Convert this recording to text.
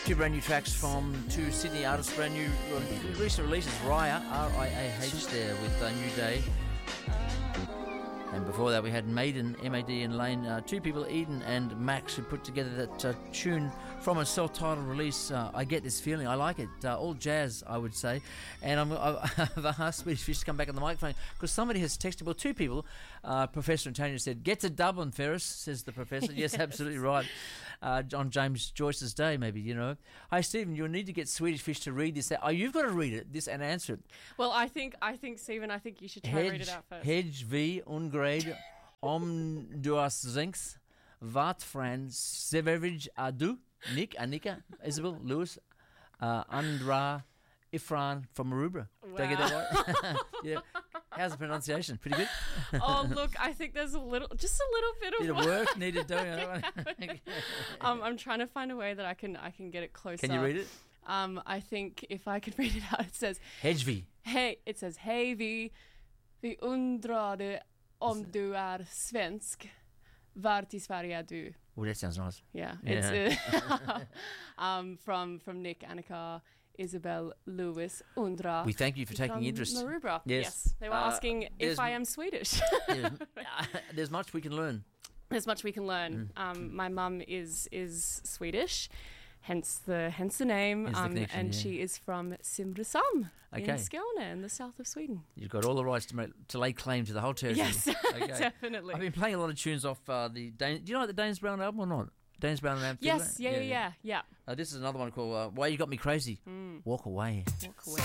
Two brand new tracks from two Sydney artists, brand new recent releases. Raya, R-I-A-H there with New Day. And before that we had Maiden, M-A-D and Lane. Two people, Eden and Max, who put together that tune from a self-titled release. I Get This Feeling. I like it. All jazz, I would say. And I've asked Swedish Fish to come back on the microphone because somebody has texted, well, two people. Professor Antonio said, "Get to Dublin, Ferris," says the professor. Yes, absolutely right. On James Joyce's day, maybe, you know. Hi, Stephen, you'll need to get Swedish Fish to read this. Oh, you've got to read it, this, and answer it. Well, I think, Stephen, you should try and read it out first. Hedge V ungrade om duas zinks vat fran severage adu Nick, Anika, Isabel, Lewis, Andra, Ifran from Maroubra. Wow. Did I get that right? Yeah. How's the pronunciation? Pretty good? Oh, look, I think there's just a little bit of bit of work needed doing. I'm trying to find a way that I can get it closer. Can you read it? I think if I could read it out, it says Hedgvi. Hey, it says hej vi undrade om du är svensk. Vart i Sverige är du? Oh, that sounds nice. Yeah. It's from Nick, Annika, Isabel, Lewis, Undra. We thank you for taking interest. Maroubra. Yes. They were asking if I am Swedish. There's much we can learn. There's much we can learn. My mum is Swedish, hence the name. And she is from Simrishamn in Skåne, in the south of Sweden. You've got all the rights to lay claim to the whole territory. Yes, definitely. I've been playing a lot of tunes off the Dane. Do you know the Danes Brown album or not? Danes Brown album. Yes, yeah. This is another one called "Why You Got Me Crazy." Walk Away. Walk away.